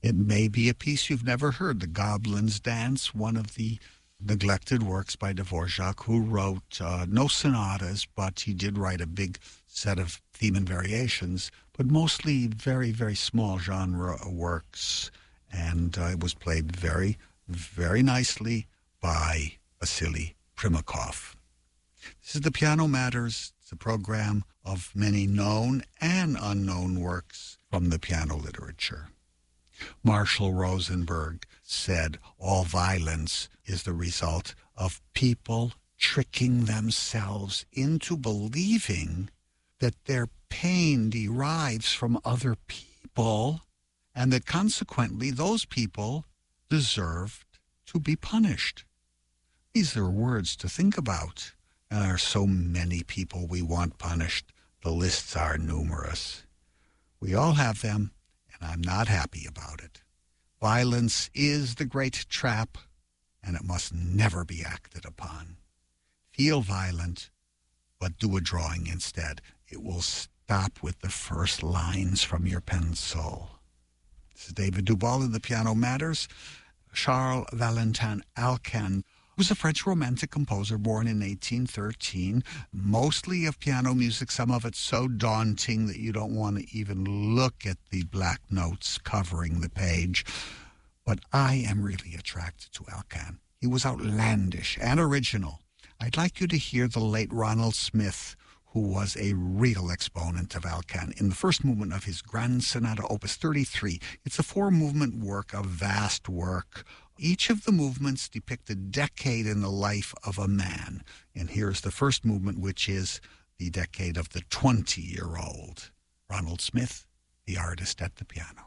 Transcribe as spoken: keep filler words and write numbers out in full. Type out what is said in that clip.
It may be a piece you've never heard, The Goblin's Dance, one of the neglected works by Dvorak, who wrote uh, no sonatas, but he did write a big set of theme and variations, but mostly very, very small genre works. And uh, it was played very, very nicely by Vasily Primakov. This is The Piano Matters. It's a program of many known and unknown works from the piano literature. Marshall Rosenberg said, all violence is the result of people tricking themselves into believing that their pain derives from other people and that consequently those people deserved to be punished. These are words to think about. And there are so many people we want punished. The lists are numerous. We all have them, and I'm not happy about it. Violence is the great trap, and it must never be acted upon. Feel violent, but do a drawing instead. It will stop with the first lines from your pencil. This is David Dubal in The Piano Matters. Charles Valentin Alcan was a French romantic composer born in eighteen thirteen, mostly of piano music, some of it so daunting that you don't want to even look at the black notes covering the page. But I am really attracted to Alcan. He was outlandish and original. I'd like you to hear the late Ronald Smith, who was a real exponent of Alcan, in the first movement of his Grand Sonata, Opus thirty-three. It's a four-movement work, a vast work. Each of the movements depict a decade in the life of a man. And here's the first movement, which is the decade of the twenty-year-old. Ronald Smith, the artist at the piano.